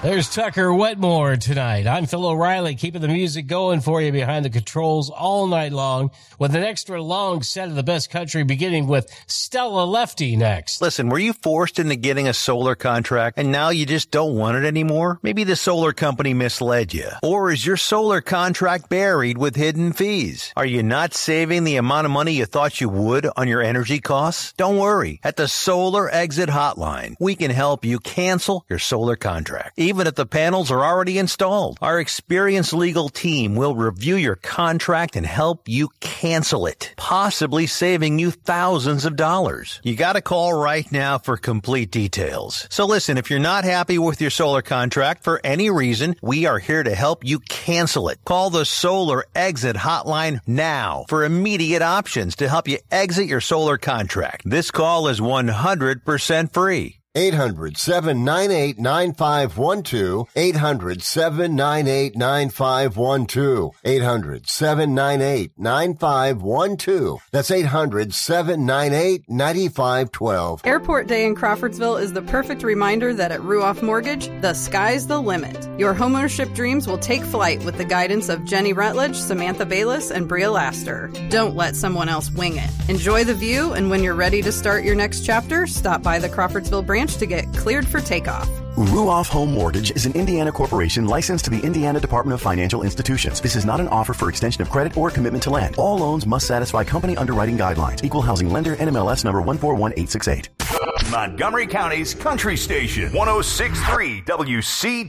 There's Tucker Wetmore tonight. I'm Phil O'Reilly, keeping the music going for you behind the controls all night long with an extra long set of the best country, beginning with Stella Lefty next. Listen, were you forced into getting a solar contract and now you just don't want it anymore? Maybe the solar company misled you. Or is your solar contract buried with hidden fees? Are you not saving the amount of money you thought you would on your energy costs? Don't worry. At the Solar Exit Hotline, we can help you cancel your solar contract, even if the panels are already installed. Our experienced legal team will review your contract and help you cancel it, possibly saving you thousands of dollars. You got to call right now for complete details. So listen, if you're not happy with your solar contract for any reason, we are here to help you cancel it. Call the Solar Exit Hotline now for immediate options to help you exit your solar contract. This call is 100% free. 800-798-9512. 800-798-9512. 800-798-9512. That's 800-798-9512. Airport Day in Crawfordsville is the perfect reminder that at Ruoff Mortgage, the sky's the limit. Your homeownership dreams will take flight with the guidance of Jenny Rutledge, Samantha Bayless, and Bria Laster. Don't let someone else wing it. Enjoy the view, and when you're ready to start your next chapter, stop by the Crawfordsville branch to get cleared for takeoff. Ruoff Home Mortgage is an Indiana corporation licensed to the Indiana Department of Financial Institutions. This is not an offer for extension of credit or commitment to lend. All loans must satisfy company underwriting guidelines. Equal housing lender, NMLS number 141868. Montgomery County's Country Station, 106.3 WCW.